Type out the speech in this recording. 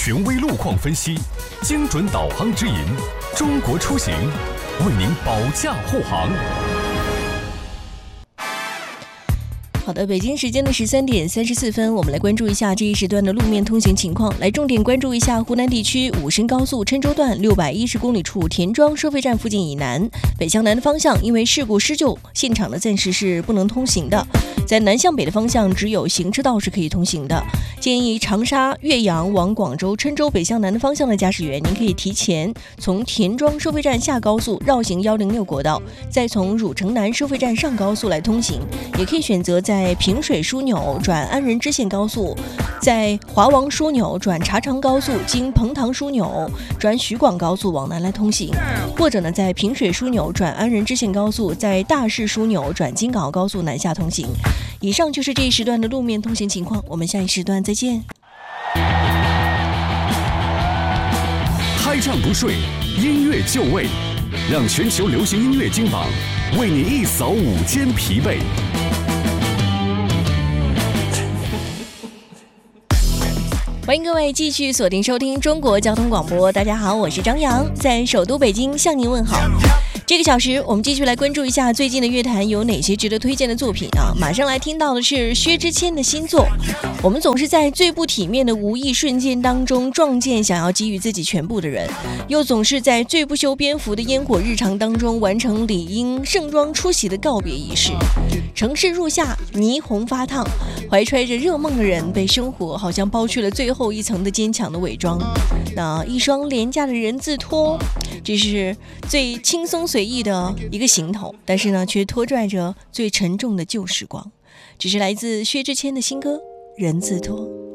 权威路况分析，精准导航指引，中国出行为您保驾护航。 好的，北京时间的13点34分，我们来关注一下这一时段的路面通行情况。来重点关注一下湖南地区武深高速郴州段610公里处田庄收费站附近以南，北向南的方向因为事故施救，现场呢暂时是不能通行的。在南向北的方向，只有行车道是可以通行的。建议长沙、岳阳往广州、郴州北向南的方向的驾驶员，您可以提前从田庄收费站下高速绕行106国道，再从汝城南收费站上高速来通行。也可以选择在平水枢纽转安仁支线高速，在华王枢纽转茶长高速，经彭塘枢纽转许广高速往南来通行，或者呢在平水枢纽转安仁支线高速，在大市枢纽转京港澳高速南下通行。以上就是这一时段的路面通行情况，我们下一时段再见。 开唱不睡，音乐就位，让全球流行音乐金榜为你一扫午间疲惫。 欢迎各位继续锁定收听中国交通广播，大家好，我是张扬，在首都北京向您问好。这个小时我们继续来关注一下最近的乐坛有哪些值得推荐的作品啊！马上来听到的是薛之谦的新作。我们总是在最不体面的无意瞬间当中撞见想要给予自己全部的人，又总是在最不修边幅的烟火日常当中完成理应盛装出席的告别仪式。城市入夏，霓虹发烫，怀揣着热梦的人被生活好像剥去了最后一层的坚强的伪装。那一双廉价的人字拖，这是最轻松随意的一个行头，但是呢却拖拽着最沉重的旧时光。这是来自薛之谦的新歌《人字拖》。